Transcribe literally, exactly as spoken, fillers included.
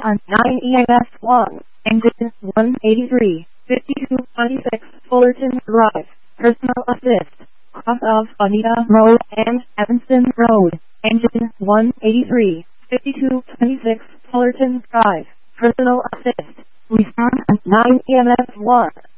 on nine E M S one, engine one eighty-three, fifty-two twenty-six, Fullerton Drive, personal assist, cross of Bonita Road and Evanston Road, engine one eighty-three, fifty-two twenty-six, Fullerton Drive, personal assist, respond on nine E M S one.